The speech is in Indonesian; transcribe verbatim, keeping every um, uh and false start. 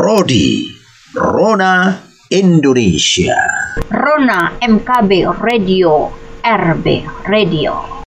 Rodi, Rona Indonesia. Rona M K B Radio, R B Radio.